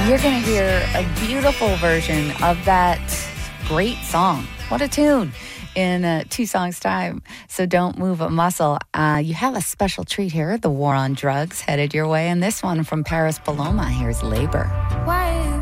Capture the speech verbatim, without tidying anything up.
You're going to hear a beautiful version of that great song. What a tune in uh, two songs' time. So don't move a muscle. Uh, you have a special treat here. The War on Drugs headed your way. And this one from Paris Paloma. Here's Labor. Why